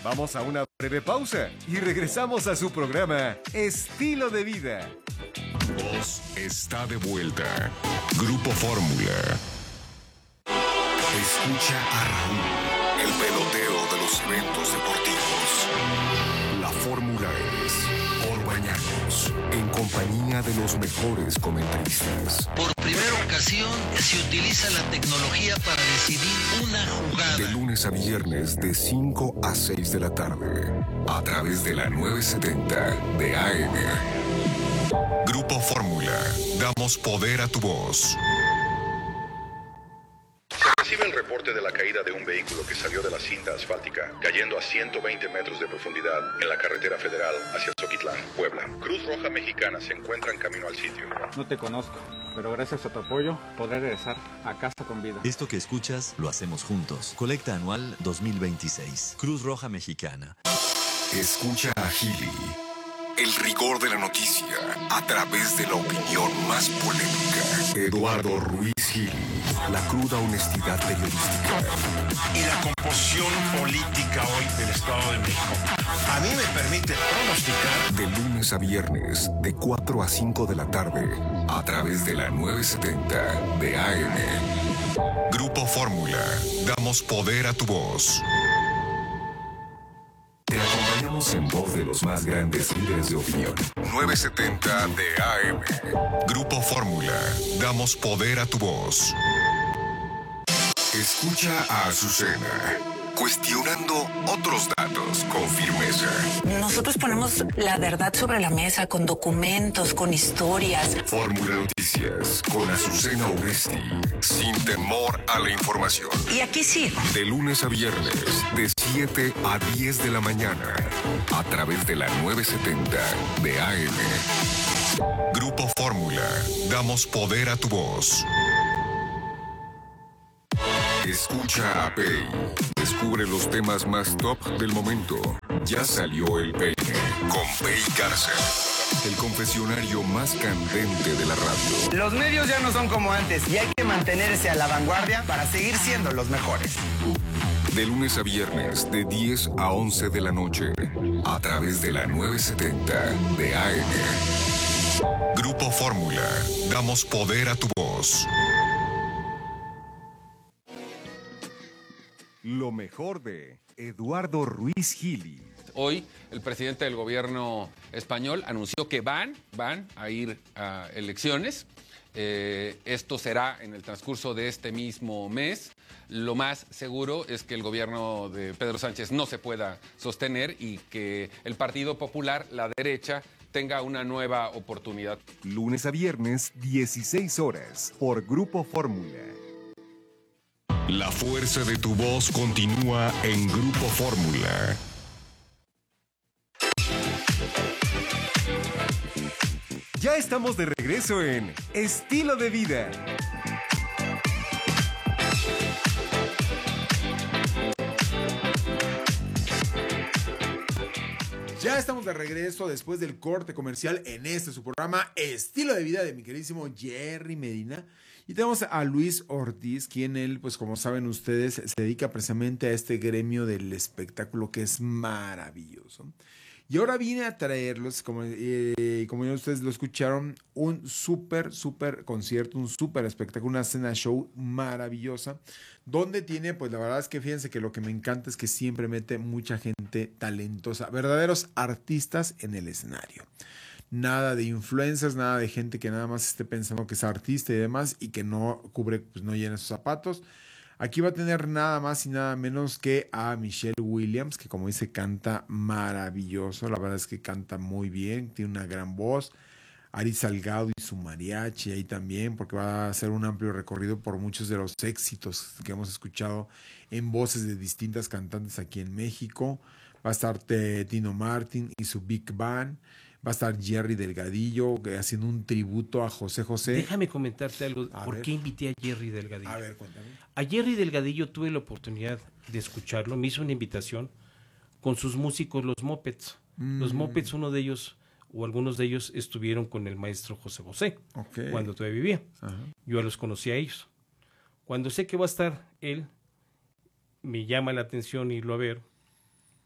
Vamos a una breve pausa y regresamos a su programa Estilo de Vida. Voz está de vuelta. Grupo Fórmula. Escucha a Raúl, el peloteo de los eventos deportivos. La Fórmula es por Bañanos, en compañía de los mejores comentaristas. Por primera ocasión se utiliza la tecnología para decidir una jugada. De lunes a viernes de 5 a 6 de la tarde, a través de la 970 de AM. Grupo Fórmula, damos poder a tu voz. Recibe el reporte de la caída de un vehículo que salió de la cinta asfáltica, cayendo a 120 metros de profundidad en la carretera federal hacia Zoquitlán, Puebla. Cruz Roja Mexicana se encuentra en camino al sitio. No te conozco, pero gracias a tu apoyo podré regresar a casa con vida. Esto que escuchas lo hacemos juntos. Colecta anual 2026. Cruz Roja Mexicana. Escucha a Gili. El rigor de la noticia a través de la opinión más polémica. Eduardo Ruiz Gili. La cruda honestidad periodística. Y la composición política hoy del Estado de México. A mí me permite pronosticar. De lunes a viernes, de 4 a 5 de la tarde, a través de la 970 de AM. Grupo Fórmula. Damos poder a tu voz. Te acompañamos en voz de los más grandes líderes de opinión. 970 de AM. Grupo Fórmula. Damos poder a tu voz. Escucha a Azucena, cuestionando otros datos con firmeza. Nosotros ponemos la verdad sobre la mesa con documentos, con historias. Fórmula Noticias con Azucena Oresti, sin temor a la información. Y aquí sigo. De lunes a viernes, de 7 a 10 de la mañana, a través de la 970 de AM. Grupo Fórmula, damos poder a tu voz. Escucha a Pei. Descubre los temas más top del momento. Ya salió el peine con Pei Garza. El confesionario más candente de la radio. Los medios ya no son como antes y hay que mantenerse a la vanguardia para seguir siendo los mejores. De lunes a viernes, de 10 a 11 de la noche, a través de la 970 de AM. Grupo Fórmula, damos poder a tu voz. Lo mejor de Eduardo Ruiz Gili. Hoy el presidente del gobierno español anunció que van a ir a elecciones. Esto será en el transcurso de este mismo mes. Lo más seguro es que el gobierno de Pedro Sánchez no se pueda sostener y que el Partido Popular, la derecha, tenga una nueva oportunidad. Lunes a viernes, 16 horas, por Grupo Fórmula. La fuerza de tu voz continúa en Grupo Fórmula. Ya estamos de regreso en Estilo de Vida. Ya estamos de regreso después del corte comercial en su programa Estilo de Vida de mi queridísimo Jerry Medina. Y tenemos a Luis Ortiz, quien él, pues como saben ustedes, se dedica precisamente a este gremio del espectáculo que es maravilloso. Y ahora vine a traerlos, como ya ustedes lo escucharon, un súper concierto, un súper espectáculo, una cena show maravillosa, donde tiene, pues la verdad es que fíjense que lo que me encanta es que siempre mete mucha gente talentosa, verdaderos artistas en el escenario. Nada de influencers, nada de gente que nada más esté pensando que es artista y demás y que no cubre, pues no llena sus zapatos. Aquí va a tener nada más y nada menos que a Michelle Williams, que como dice canta maravilloso, la verdad es que canta muy bien, tiene una gran voz. Ari Salgado y su mariachi ahí también, porque va a hacer un amplio recorrido por muchos de los éxitos que hemos escuchado en voces de distintas cantantes aquí en México. Va a estar Tino Martin y su Big Band. Va a estar Jerry Delgadillo haciendo un tributo a José José. Déjame comentarte algo. ¿Por qué invité a Jerry Delgadillo? A ver, cuéntame. A Jerry Delgadillo tuve la oportunidad de escucharlo. Me hizo una invitación con sus músicos, los Muppets. Los Muppets, uno de ellos, o algunos de ellos, estuvieron con el maestro José José, cuando todavía vivía. Ajá. Yo los conocí a ellos. Cuando sé que va a estar él, me llama la atención irlo a ver,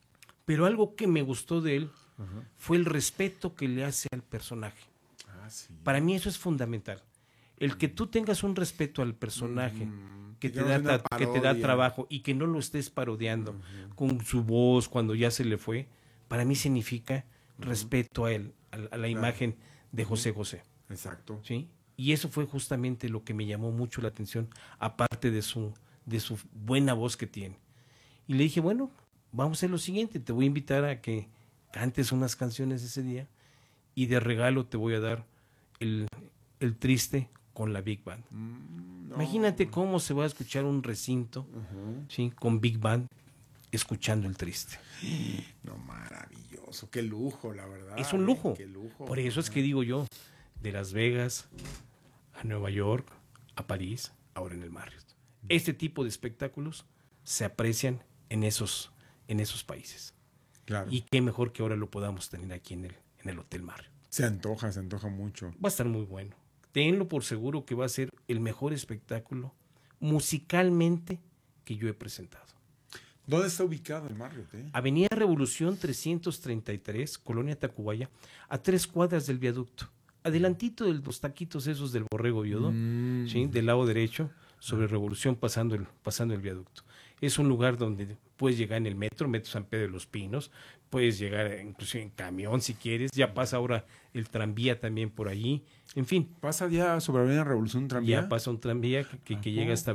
Pero algo que me gustó de él fue el respeto que le hace al personaje. Sí. Para mí eso es fundamental. El que tú tengas un respeto al personaje que te da trabajo y que no lo estés parodiando con su voz cuando ya se le fue, para mí significa respeto a él, a la imagen de José José. Exacto. ¿Sí? Y eso fue justamente lo que me llamó mucho la atención, aparte de su buena voz que tiene. Y le dije, bueno, vamos a hacer lo siguiente, te voy a invitar a que cantes unas canciones ese día y de regalo te voy a dar el Triste con la Big Band. Imagínate cómo se va a escuchar un recinto ¿sí? con Big Band escuchando el Triste. No, maravilloso, qué lujo, la verdad. Es un lujo. Qué lujo. Por eso es que digo yo, de Las Vegas a Nueva York, a París, ahora en el Marriott. Este tipo de espectáculos se aprecian en esos países. Claro. Y qué mejor que ahora lo podamos tener aquí en el Hotel Marriott. Se antoja mucho. Va a estar muy bueno. Tenlo por seguro que va a ser el mejor espectáculo musicalmente que yo he presentado. ¿Dónde está ubicado el Marriott? Avenida Revolución 333, Colonia Tacubaya, a 3 cuadras del viaducto. Adelantito de los taquitos esos del Borrego Viudo, ¿sí? Del lado derecho, sobre Revolución pasando el viaducto. Es un lugar donde puedes llegar en el metro San Pedro de los Pinos, puedes llegar inclusive en camión si quieres, ya pasa ahora el tranvía también por allí, en fin. ¿Pasa ya sobre Avenida Revolución un tranvía? Ya pasa un tranvía que llega hasta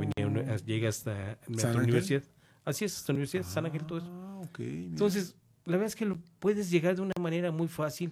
la universidad. Así es, hasta la Universidad de San Ángel, todo eso. Okay, entonces, la verdad es que puedes llegar de una manera muy fácil,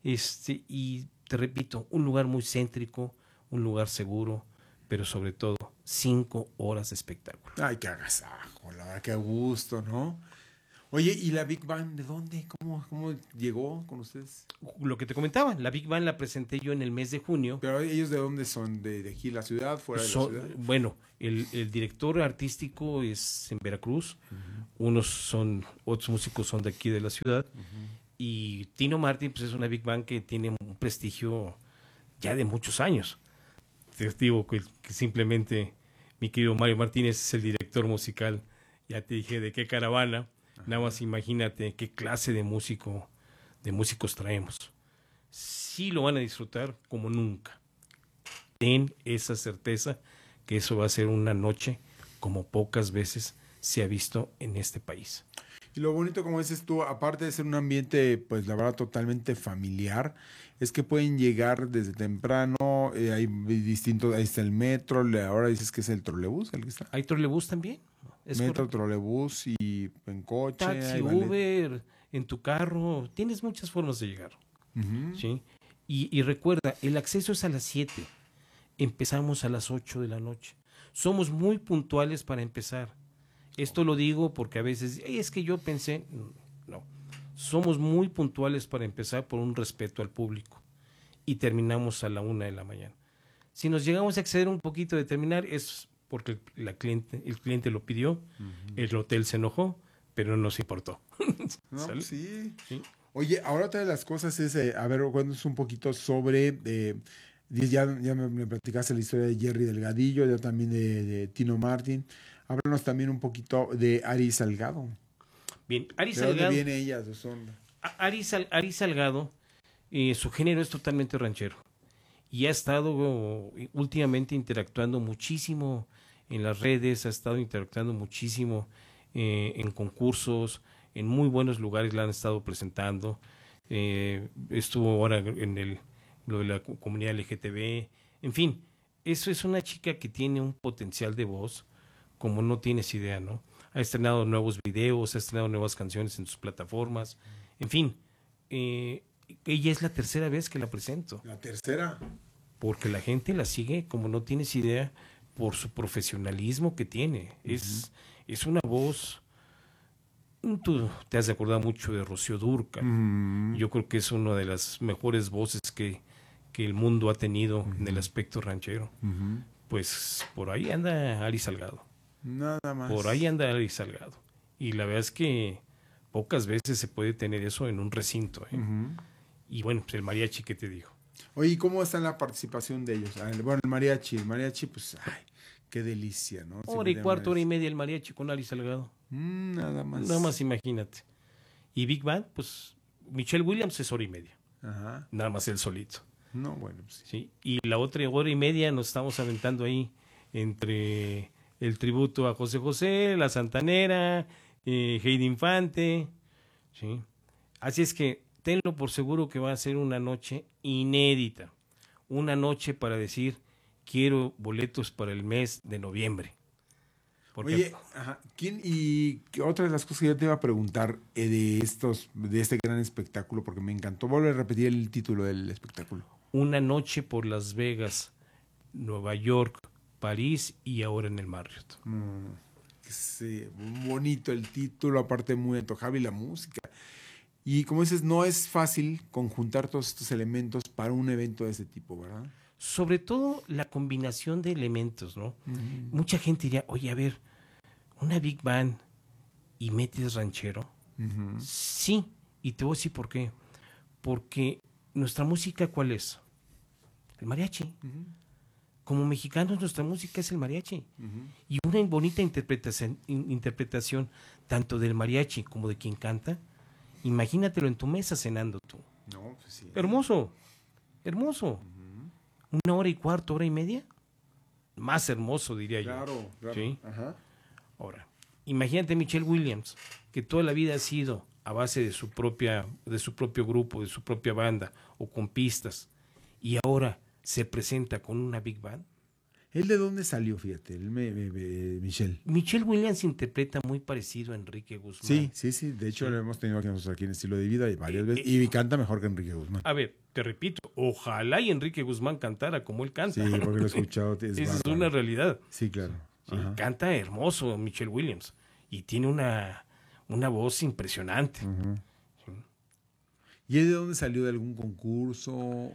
y te repito, un lugar muy céntrico, un lugar seguro, pero sobre todo 5 horas de espectáculo. Ay, qué agasajo, la verdad, qué gusto, ¿no? Oye, ¿y la Big Band de dónde? ¿Cómo llegó con ustedes? Lo que te comentaba, la Big Band la presenté yo en el mes de junio. ¿Pero ellos de dónde son? ¿De aquí la ciudad, fuera de la ciudad? Bueno, el director artístico es en Veracruz, otros músicos son de aquí de la ciudad, y Tino Martin pues es una Big Band que tiene un prestigio ya de muchos años. Te digo que simplemente mi querido Mario Martínez es el director musical, ya te dije de qué caravana. Nada más imagínate qué clase de músicos traemos. Sí lo van a disfrutar como nunca. Ten esa certeza que eso va a ser una noche como pocas veces se ha visto en este país. Y lo bonito, como dices tú, aparte de ser un ambiente, pues la verdad, totalmente familiar, es que pueden llegar desde temprano, hay distintos, ahí está el metro, ahora dices que es el trolebús el que está. ¿Hay trolebús también? Metro, trolebús y en coche. Taxi, Uber, en tu carro, tienes muchas formas de llegar. ¿Sí? Y recuerda, el acceso es a las 7, empezamos a las 8 de la noche. Somos muy puntuales para empezar. Esto lo digo porque a veces, es que yo pensé, no, somos muy puntuales para empezar por un respeto al público y terminamos a la 1 de la mañana. Si nos llegamos a exceder un poquito de terminar es porque el cliente lo pidió, el hotel se enojó, pero no nos importó. No, pues sí. Oye, ahora otra de las cosas es, a ver, cuéntanos un poquito sobre, ya me platicaste la historia de Jerry Delgadillo, ya también de Tino Martin. Háblanos también un poquito de Ari Salgado. Bien, Ari ¿De Salgado. dónde viene ella? ¿De dónde? Ari Salgado, su género es totalmente ranchero. Y ha estado últimamente interactuando muchísimo en las redes, ha estado interactuando muchísimo en concursos, en muy buenos lugares la han estado presentando. Estuvo ahora en lo de la comunidad LGTB. En fin, eso es una chica que tiene un potencial de voz como no tienes idea, ¿no? Ha estrenado nuevos videos, ha estrenado nuevas canciones en sus plataformas. En fin, ella es la tercera vez que la presento. ¿La tercera? Porque la gente la sigue como no tienes idea por su profesionalismo que tiene. Es una voz... Tú te has de acordar mucho de Rocío Dúrcal. Yo creo que es una de las mejores voces que el mundo ha tenido en el aspecto ranchero. Pues por ahí anda Ari Salgado. Nada más. Por ahí anda Ari Salgado. Y la verdad es que pocas veces se puede tener eso en un recinto. Y bueno, pues el mariachi, ¿qué te digo? Oye, ¿y cómo está la participación de ellos? Bueno, el mariachi, pues, ay, qué delicia, ¿no? Hora y cuarto, hora y media el mariachi con Ari Salgado. Nada más. Nada más imagínate. Y Big Band, pues Michelle Williams es 1:30. Ajá. Nada más él solito. No, bueno, pues Sí. Y la otra 1:30 nos estamos aventando ahí entre el tributo a José José, La Santanera, Heidi Infante. ¿Sí? Así es que tenlo por seguro que va a ser una noche inédita. Una noche para decir, quiero boletos para el mes de noviembre. Porque, oye, ajá, ¿quién y otra de las cosas que yo te iba a preguntar de este gran espectáculo, porque me encantó volver a repetir el título del espectáculo? Una noche por Las Vegas, Nueva York, París y ahora en el Marriott. Sí, bonito el título, aparte muy antojable y la música. Y como dices, no es fácil conjuntar todos estos elementos para un evento de ese tipo, ¿verdad? Sobre todo la combinación de elementos, ¿no? Mucha gente diría, oye, a ver, una Big Band y metes ranchero. Sí, y te voy a decir por qué. Porque nuestra música, ¿cuál es? El mariachi. Como mexicanos, nuestra música es el mariachi. Y una bonita interpretación tanto del mariachi como de quien canta, imagínatelo en tu mesa cenando tú. No, pues sí. Hermoso, hermoso. 1:15, 1:30, más hermoso, diría yo. Claro. ¿Sí? Ajá. Ahora, imagínate Michelle Williams, que toda la vida ha sido a base de su propio grupo, de su propia banda, o con pistas, y ahora se presenta con una Big Band. ¿Él de dónde salió, fíjate? Michelle. Michelle Williams interpreta muy parecido a Enrique Guzmán. Sí. De hecho, lo hemos tenido aquí en Estilo de Vida y varias veces. Y canta mejor que Enrique Guzmán. A ver, te repito, ojalá y Enrique Guzmán cantara como él canta. Sí, porque lo he escuchado. Esa es una realidad. Sí, claro. Sí, canta hermoso Michelle Williams. Y tiene una voz impresionante. Sí. ¿Y él de dónde salió? ¿De algún concurso?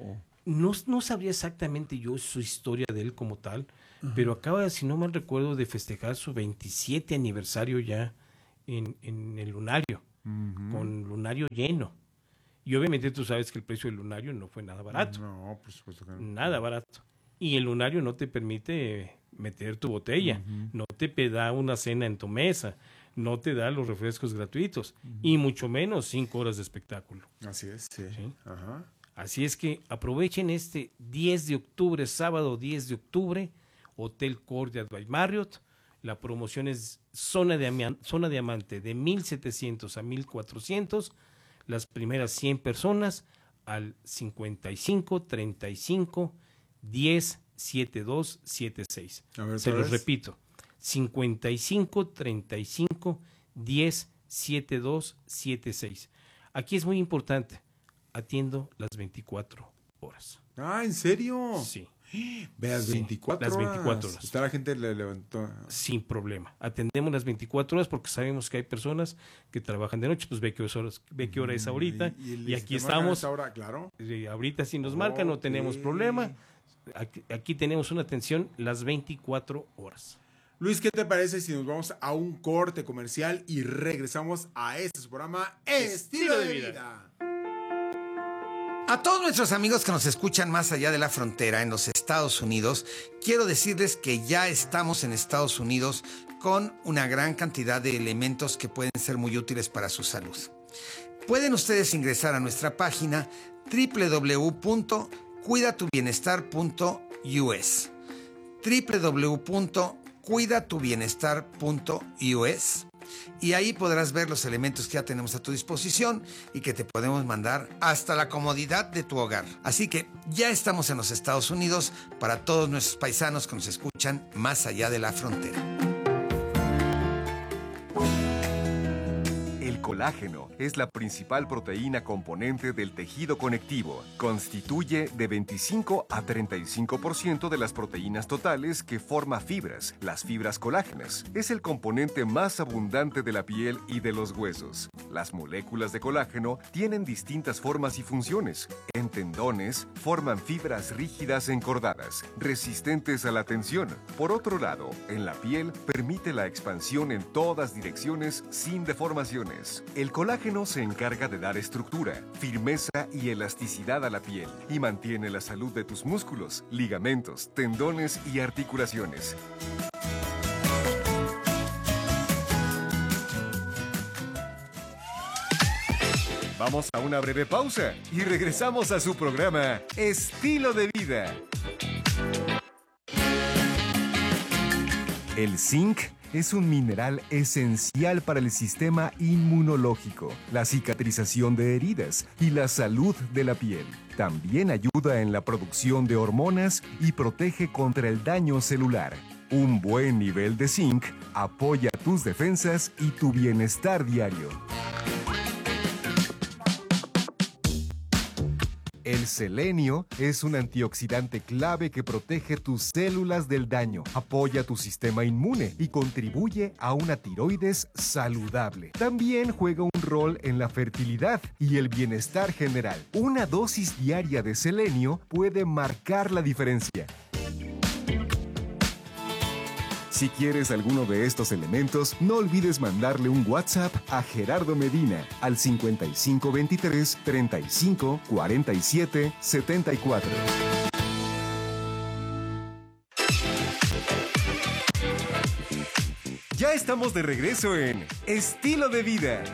No sabría exactamente yo su historia de él como tal, pero acaba, si no mal recuerdo, de festejar su 27 aniversario ya en el Lunario, con Lunario lleno. Y obviamente tú sabes que el precio del Lunario no fue nada barato. No, por supuesto que no. Nada barato. Y el Lunario no te permite meter tu botella, no te da una cena en tu mesa, no te da los refrescos gratuitos, y mucho menos 5 horas de espectáculo. Así es, sí. Ajá. Así es que aprovechen este 10 de octubre, sábado 10 de octubre, Hotel Courtyard by Marriott. La promoción es zona diamante de 1,700 a 1,400. Las primeras 100 personas al 55 35 10 72 76. Se los repito, 55 35 10 72 76. Aquí es muy importante. Atiendo las 24 horas. Ah, ¿en serio? Sí. Veas, 24 las 24 horas. Está la gente le levantó. Sin problema. Atendemos las 24 horas porque sabemos que hay personas que trabajan de noche, pues ve qué hora es ahorita. Y aquí estamos. Ahora, claro. Ahorita si nos marcan no tenemos problema. Aquí tenemos una atención las 24 horas. Luis, ¿qué te parece si nos vamos a un corte comercial y regresamos a este su programa Estilo de Vida? A todos nuestros amigos que nos escuchan más allá de la frontera en los Estados Unidos, quiero decirles que ya estamos en Estados Unidos con una gran cantidad de elementos que pueden ser muy útiles para su salud. Pueden ustedes ingresar a nuestra página www.cuidatubienestar.us www.cuidatubienestar.us y ahí podrás ver los elementos que ya tenemos a tu disposición y que te podemos mandar hasta la comodidad de tu hogar. Así que ya estamos en los Estados Unidos para todos nuestros paisanos que nos escuchan más allá de la frontera. El colágeno es la principal proteína componente del tejido conectivo. Constituye de 25 a 35% de las proteínas totales que forma fibras, las fibras colágenas. Es el componente más abundante de la piel y de los huesos. Las moléculas de colágeno tienen distintas formas y funciones. En tendones, forman fibras rígidas encordadas, resistentes a la tensión. Por otro lado, en la piel, permite la expansión en todas direcciones sin deformaciones. El colágeno se encarga de dar estructura, firmeza y elasticidad a la piel y mantiene la salud de tus músculos, ligamentos, tendones y articulaciones. Vamos a una breve pausa y regresamos a su programa Estilo de Vida. El zinc es un mineral esencial para el sistema inmunológico, la cicatrización de heridas y la salud de la piel. También ayuda en la producción de hormonas y protege contra el daño celular. Un buen nivel de zinc apoya tus defensas y tu bienestar diario. El selenio es un antioxidante clave que protege tus células del daño, apoya tu sistema inmune y contribuye a una tiroides saludable. También juega un rol en la fertilidad y el bienestar general. Una dosis diaria de selenio puede marcar la diferencia. Si quieres alguno de estos elementos, no olvides mandarle un WhatsApp a Gerardo Medina al 5523 35 47 74. Ya estamos de regreso en Estilo de Vida.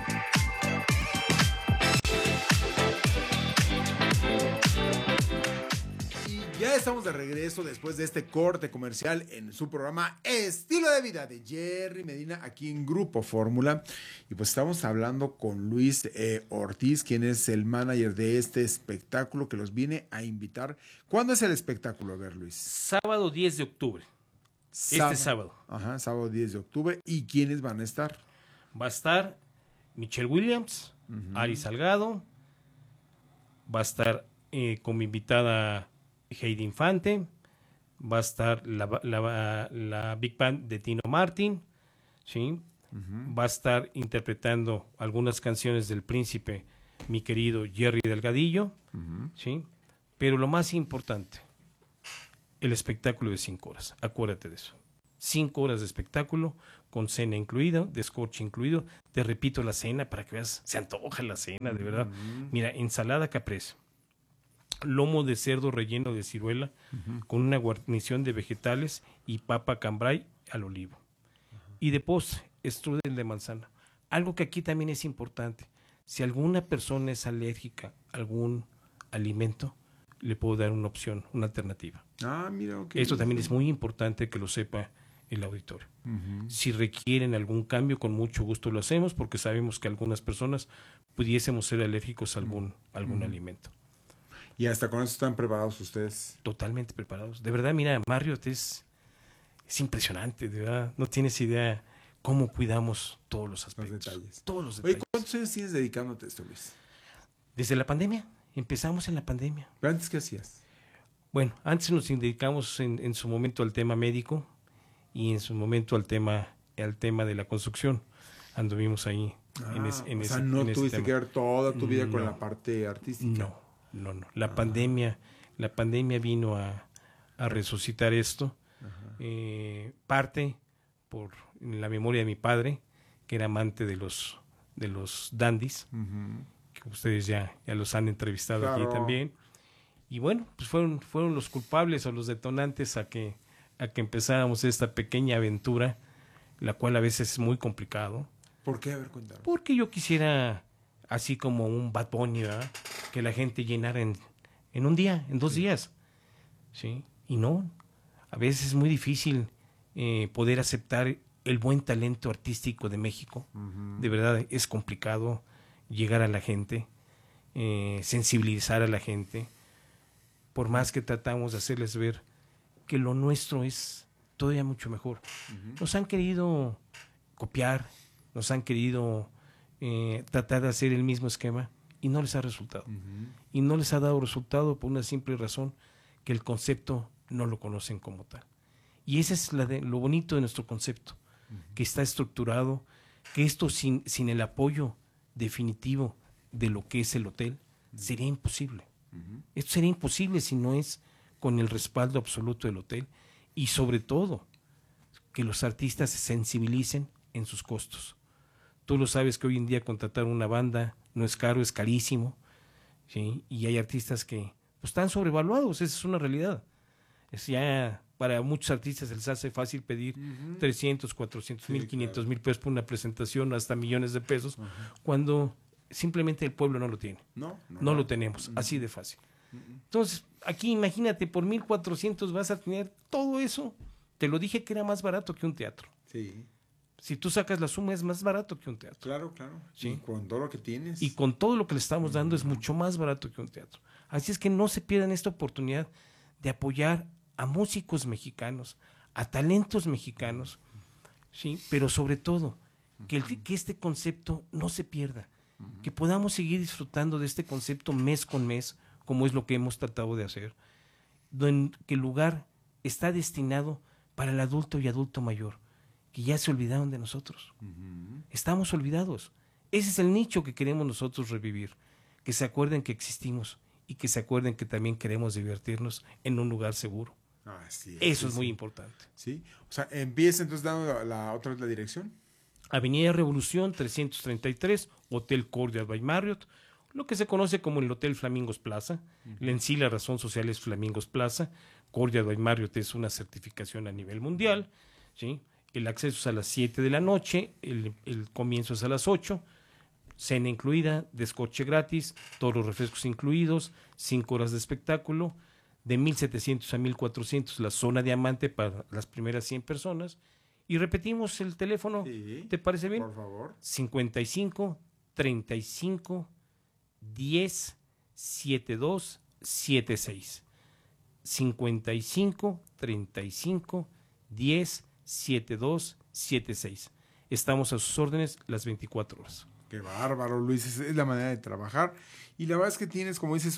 Ya estamos de regreso después de este corte comercial en su programa Estilo de Vida de Jerry Medina aquí en Grupo Fórmula. Y pues estamos hablando con Luis Ortiz, quien es el manager de este espectáculo que los viene a invitar. ¿Cuándo es el espectáculo? A ver, Luis. Sábado 10 de octubre. Este sábado. Ajá, sábado 10 de octubre. ¿Y quiénes van a estar? Va a estar Michelle Williams, Ari Salgado, va a estar como invitada Heidi Infante, va a estar la Big Band de Tino Martin, ¿sí? Va a estar interpretando algunas canciones del Príncipe, mi querido Jerry Delgadillo, ¿sí? Pero lo más importante, el espectáculo de 5 horas, acuérdate de eso. 5 horas de espectáculo, con cena incluido, descorche incluido. Te repito la cena para que veas, se antoja la cena, de verdad. Mira, ensalada caprese, lomo de cerdo relleno de ciruela, con una guarnición de vegetales y papa cambray al olivo. Y de postre, strudel de manzana. Algo que aquí también es importante. Si alguna persona es alérgica a algún alimento, le puedo dar una opción, una alternativa. Ah, mira, ok. Esto también es muy importante que lo sepa el auditorio. Si requieren algún cambio, con mucho gusto lo hacemos, porque sabemos que algunas personas pudiésemos ser alérgicos a algún alimento. ¿Y hasta con eso están preparados ustedes? Totalmente preparados. De verdad, mira, Marriott es impresionante, de verdad. No tienes idea cómo cuidamos todos los aspectos. Los detalles. Todos los detalles. Oye, ¿cuántos años tienes dedicándote a esto, Luis? Desde la pandemia. Empezamos en la pandemia. ¿Pero antes qué hacías? Bueno, antes nos dedicamos en su momento al tema médico y en su momento al tema de la construcción. Anduvimos ahí en ese no tuviste tema. que ver toda tu vida con la parte artística. No. La pandemia vino a resucitar esto. Parte por la memoria de mi padre, que era amante de los dandies, que ustedes ya los han entrevistado aquí también. Y bueno, pues fueron los culpables o los detonantes a que empezáramos esta pequeña aventura, la cual a veces es muy complicado. ¿Por qué? A ver, cuéntame. Porque yo quisiera, así como un Bad Bunny, ¿verdad?, que la gente llenara en un día, en 2 días. ¿Sí? Y no, a veces es muy difícil poder aceptar el buen talento artístico de México. De verdad, es complicado llegar a la gente, sensibilizar a la gente, por más que tratamos de hacerles ver que lo nuestro es todavía mucho mejor. Nos han querido copiar, nos han querido tratar de hacer el mismo esquema y no les ha resultado. Y no les ha dado resultado por una simple razón, que el concepto no lo conocen como tal. Y ese es lo bonito de nuestro concepto, que está estructurado, que esto sin el apoyo definitivo de lo que es el hotel, sería imposible. Esto sería imposible si no es con el respaldo absoluto del hotel, y sobre todo que los artistas se sensibilicen en sus costos. Tú lo sabes que hoy en día contratar una banda no es caro, es carísimo, ¿sí? Y hay artistas que pues, están sobrevaluados, esa es una realidad. Es ya, para muchos artistas se les hace fácil pedir 300, 400 mil, 500 mil pesos por una presentación, hasta millones de pesos, cuando simplemente el pueblo no lo tiene. No lo tenemos, así de fácil. Entonces, aquí imagínate, por 1,400 vas a tener todo eso. Te lo dije que era más barato que un teatro. Sí. Si tú sacas la suma, es más barato que un teatro. Claro. ¿Sí? Y con todo lo que tienes. Y con todo lo que le estamos dando es mucho más barato que un teatro. Así es que no se pierdan esta oportunidad de apoyar a músicos mexicanos, a talentos mexicanos, ¿sí? Pero sobre todo, que este concepto no se pierda, que podamos seguir disfrutando de este concepto mes con mes, como es lo que hemos tratado de hacer, que el lugar está destinado para el adulto y adulto mayor, que ya se olvidaron de nosotros. Estamos olvidados. Ese es el nicho que queremos nosotros revivir, que se acuerden que existimos y que se acuerden que también queremos divertirnos en un lugar seguro. Eso es muy importante. Sí. O sea, empieza entonces dando otra vez la dirección. Avenida Revolución 333, Hotel Cordial by Marriott, lo que se conoce como el Hotel Flamingos Plaza. En sí la razón social es Flamingos Plaza. Cordial by Marriott es una certificación a nivel mundial, ¿sí? El acceso es a las 7 de la noche, el comienzo es a las 8, cena incluida, descorche gratis, todos los refrescos incluidos, 5 horas de espectáculo, de 1,700 a 1,400 la zona diamante para las primeras 100 personas. Y repetimos el teléfono, ¿te parece bien? Por favor. 55 35 10 72 76. 55 35 10 7276. Estamos a sus órdenes las 24 horas. Qué bárbaro, Luis. Es la manera de trabajar. Y la verdad es que tienes, como dices,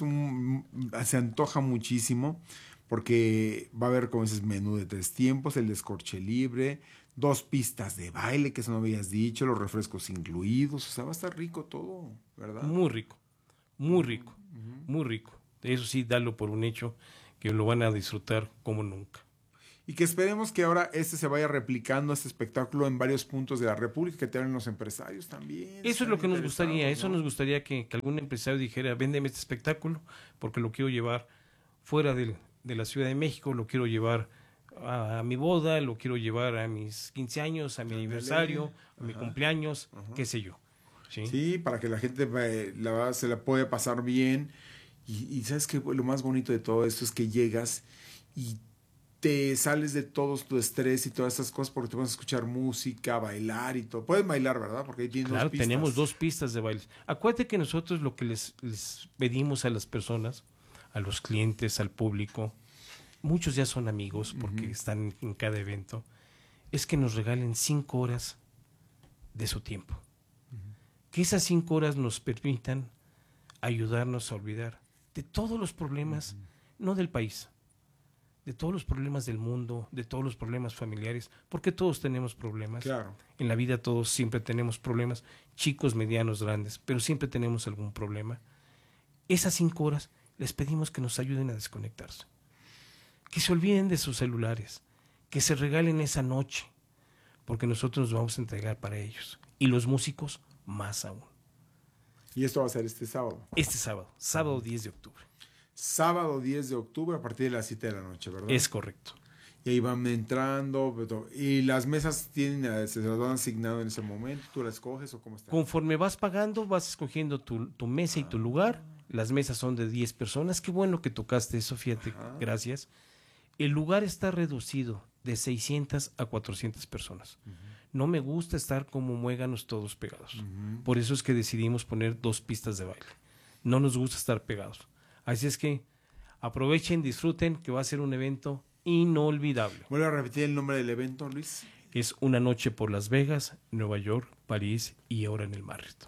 se antoja muchísimo, porque va a haber, como dices, menú de 3 tiempos, el descorche libre, 2 pistas de baile, que eso no habías dicho, los refrescos incluidos. O sea, va a estar rico todo, ¿verdad? Muy rico, muy rico, muy rico. Eso sí, dalo por un hecho, que lo van a disfrutar como nunca. Y que esperemos que ahora se vaya replicando, este espectáculo, en varios puntos de la República, que te hablen los empresarios también. Eso es lo que nos gustaría, ¿no? Nos gustaría que algún empresario dijera, véndeme este espectáculo, porque lo quiero llevar fuera de la Ciudad de México, lo quiero llevar a mi boda, lo quiero llevar a mis 15 años, a mi aniversario, a mi cumpleaños, qué sé yo. Sí, para que la gente se la pueda pasar bien. Y ¿sabes qué? Lo más bonito de todo esto es que llegas y te sales de todo tu estrés y todas estas cosas, porque te vas a escuchar música, bailar y todo. Puedes bailar, ¿verdad? Porque ahí tienes 2 pistas. Tenemos 2 pistas de baile. Acuérdate que nosotros lo que les pedimos a las personas, a los clientes, al público, muchos ya son amigos porque están en cada evento, es que nos regalen 5 horas de su tiempo. Que esas 5 horas nos permitan ayudarnos a olvidar de todos los problemas, no del país, de todos los problemas del mundo, de todos los problemas familiares, porque todos tenemos problemas. Claro. En la vida todos siempre tenemos problemas, chicos, medianos, grandes, pero siempre tenemos algún problema. Esas 5 horas les pedimos que nos ayuden a desconectarse, que se olviden de sus celulares, que se regalen esa noche, porque nosotros nos vamos a entregar para ellos, y los músicos más aún. ¿Y esto va a ser este sábado? Este sábado, sábado 10 de octubre. Sábado 10 de octubre a partir de las 7 de la noche, ¿verdad? Es correcto. Y ahí van entrando, y las mesas se las van asignando en ese momento, ¿tú las escoges o cómo está? Conforme vas pagando, vas escogiendo tu mesa y tu lugar. Las mesas son de 10 personas. Qué bueno que tocaste eso, fíjate, gracias. El lugar está reducido de 600 a 400 personas. No me gusta estar como muéganos todos pegados. Por eso es que decidimos poner 2 pistas de baile. No nos gusta estar pegados. Así es que aprovechen, disfruten, que va a ser un evento inolvidable. ¿Vuelve a repetir el nombre del evento, Luis? Es Una noche por Las Vegas, Nueva York, París y ahora en el Marriott.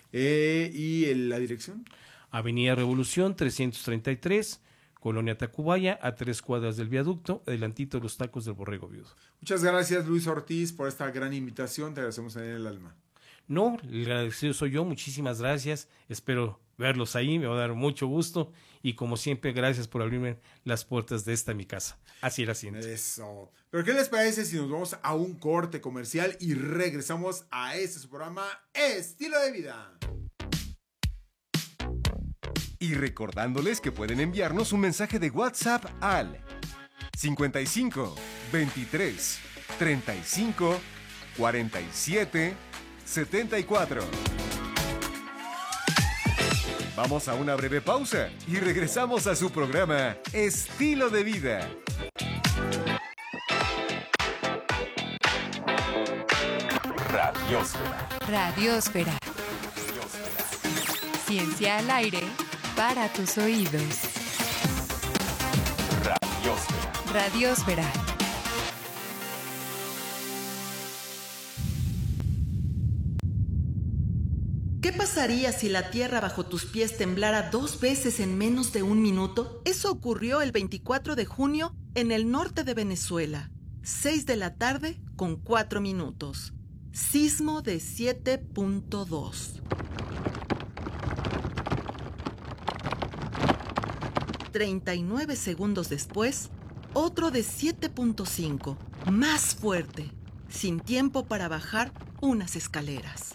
¿Y la dirección? Avenida Revolución 333, Colonia Tacubaya, a 3 cuadras del viaducto, adelantito de los tacos del Borrego Viudo. Muchas gracias, Luis Ortiz, por esta gran invitación. Te agradecemos en el alma. No, el agradecido soy yo. Muchísimas gracias. Espero verlos ahí. Me va a dar mucho gusto. Y como siempre, gracias por abrirme las puertas de esta mi casa. Así la siento. Eso. Pero ¿qué les parece si nos vamos a un corte comercial y regresamos a su programa Estilo de Vida? Y recordándoles que pueden enviarnos un mensaje de WhatsApp al 55 23 35 47 74. Vamos a una breve pausa y regresamos a su programa Estilo de Vida. Radiósfera. Radiósfera. Ciencia al aire para tus oídos. Radiósfera. Radiósfera. ¿Qué pasaría si la tierra bajo tus pies temblara 2 veces en menos de 1 minuto? Eso ocurrió el 24 de junio en el norte de Venezuela. 6 de la tarde con 4 minutos. Sismo de 7.2. 39 segundos después, otro de 7.5, más fuerte, sin tiempo para bajar unas escaleras.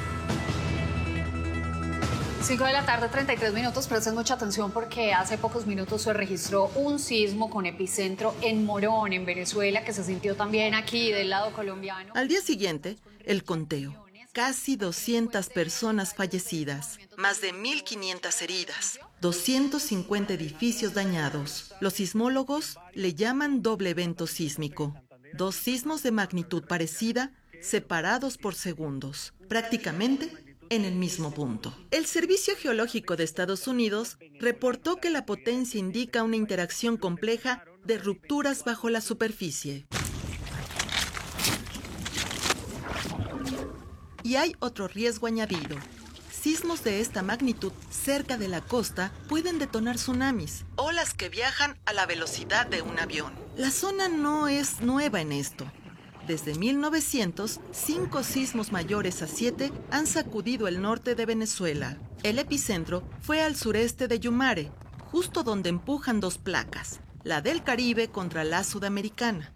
5 de la tarde, 33 minutos. Presten mucha atención porque hace pocos minutos se registró un sismo con epicentro en Morón, en Venezuela, que se sintió también aquí del lado colombiano. Al día siguiente, el conteo. Casi 200 personas fallecidas, más de 1.500 heridas, 250 edificios dañados. Los sismólogos le llaman doble evento sísmico. 2 sismos de magnitud parecida, separados por segundos, prácticamente en el mismo punto. El Servicio Geológico de Estados Unidos reportó que la potencia indica una interacción compleja de rupturas bajo la superficie. Y hay otro riesgo añadido. Sismos de esta magnitud cerca de la costa pueden detonar tsunamis, olas que viajan a la velocidad de un avión. La zona no es nueva en esto. Desde 1900, 5 sismos mayores a 7 han sacudido el norte de Venezuela. El epicentro fue al sureste de Yumare, justo donde empujan 2 placas, la del Caribe contra la sudamericana.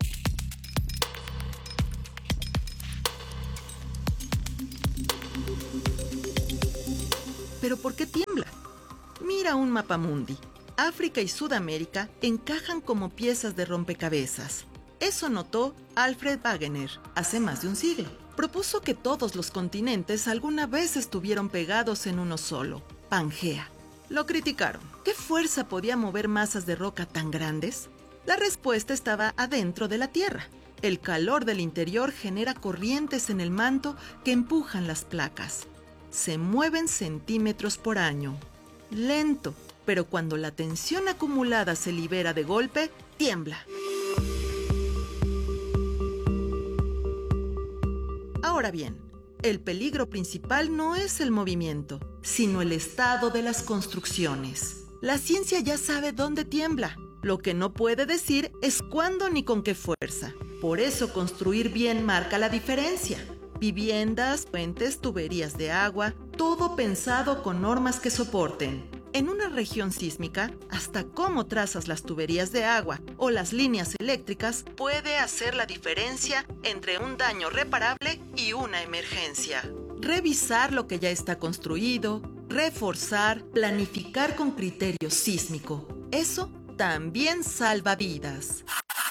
¿Pero por qué tiembla? Mira un mapamundi. África y Sudamérica encajan como piezas de rompecabezas. Eso notó Alfred Wegener hace más de un siglo. Propuso que todos los continentes alguna vez estuvieron pegados en uno solo, Pangea. Lo criticaron. ¿Qué fuerza podía mover masas de roca tan grandes? La respuesta estaba adentro de la Tierra. El calor del interior genera corrientes en el manto que empujan las placas. Se mueven centímetros por año. Lento, pero cuando la tensión acumulada se libera de golpe, tiembla. Ahora bien, el peligro principal no es el movimiento, sino el estado de las construcciones. La ciencia ya sabe dónde tiembla. Lo que no puede decir es cuándo ni con qué fuerza. Por eso construir bien marca la diferencia. Viviendas, puentes, tuberías de agua, todo pensado con normas que soporten. En una región sísmica, hasta cómo trazas las tuberías de agua o las líneas eléctricas puede hacer la diferencia entre un daño reparable y una emergencia. Revisar lo que ya está construido, reforzar, planificar con criterio sísmico. Eso también salva vidas.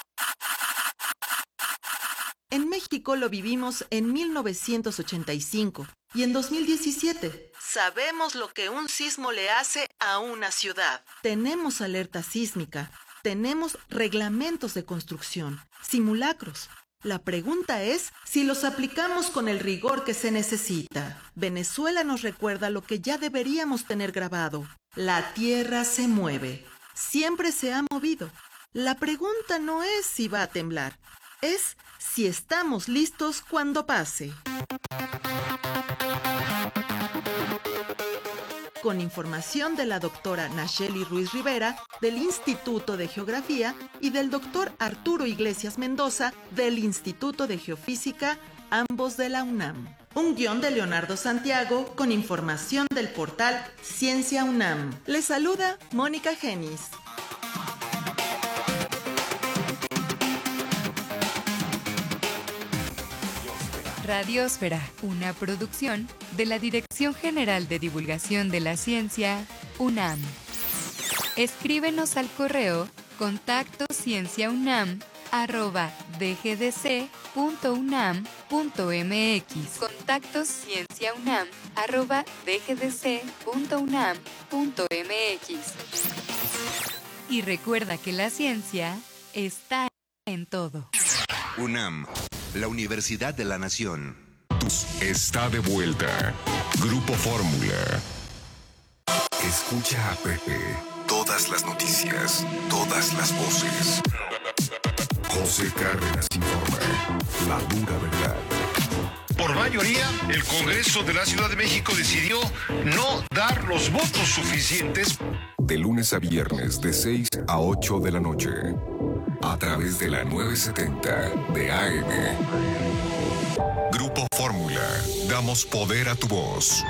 En México lo vivimos en 1985 y en 2017. Sabemos lo que un sismo le hace a una ciudad. Tenemos alerta sísmica, tenemos reglamentos de construcción, simulacros. La pregunta es si los aplicamos con el rigor que se necesita. Venezuela nos recuerda lo que ya deberíamos tener grabado. La tierra se mueve. Siempre se ha movido. La pregunta no es si va a temblar, es si estamos listos cuando pase. Con información de la doctora Nacheli Ruiz Rivera, del Instituto de Geografía, y del doctor Arturo Iglesias Mendoza, del Instituto de Geofísica, ambos de la UNAM. Un guión de Leonardo Santiago, con información del portal Ciencia UNAM. Les saluda Mónica Genis. Radiósfera, una producción de la Dirección General de Divulgación de la Ciencia, UNAM. Escríbenos al correo contacto cienciaunam@dgdc.unam.mx. Contactos cienciaunam@dgdc.unam.mx. Y recuerda que la ciencia está en todo. UNAM, la Universidad de la Nación. Está de vuelta. Grupo Fórmula. Escucha a Pepe. Todas las noticias, todas las voces. José Cárdenas informa. La dura verdad. Por mayoría, el Congreso de la Ciudad de México decidió no dar los votos suficientes. De lunes a viernes, de 6 a 8 de la noche. A través de la 970 de AM. Grupo Fórmula. Damos poder a tu voz.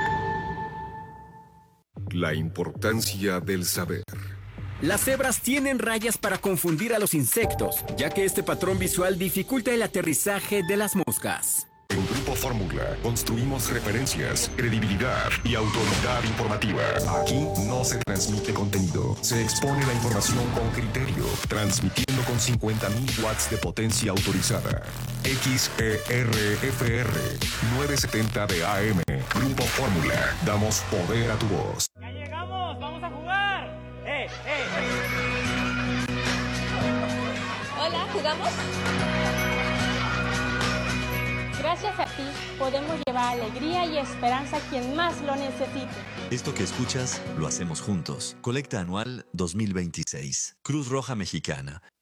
La importancia del saber. Las cebras tienen rayas para confundir a los insectos, ya que este patrón visual dificulta el aterrizaje de las moscas. En Grupo Fórmula construimos referencias, credibilidad y autoridad informativa. Aquí no se transmite contenido, se expone la información con criterio, transmitiendo con 50.000 watts de potencia autorizada. XERFR 970 de AM. Grupo Fórmula. Damos poder a tu voz. ¡Ya llegamos! ¡Vamos a jugar! Hola, ¿jugamos? Gracias a ti podemos llevar alegría y esperanza a quien más lo necesite. Esto que escuchas lo hacemos juntos. Colecta anual 2026. Cruz Roja Mexicana.